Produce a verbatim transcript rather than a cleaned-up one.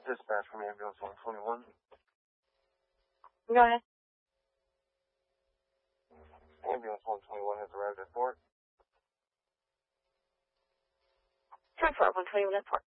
Dispatch from ambulance one twenty-one. Go ahead. Ambulance one twenty-one has arrived at Fort. ten four, one twenty-one at Fort.